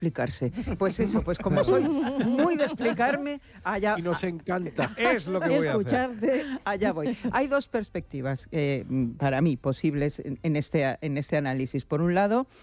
explicarse. Pues eso, pues como soy muy de explicarme, allá... Y nos encanta. Es lo que voy a hacer. Allá voy. Hay dos perspectivas para mí posibles en este análisis. Por un lado,